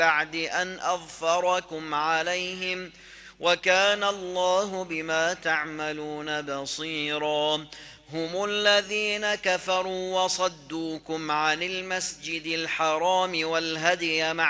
بعد أن أظفركم عليهم وكان الله بما تعملون بصيرا. هم الذين كفروا وصدوكم عن المسجد الحرام والهدي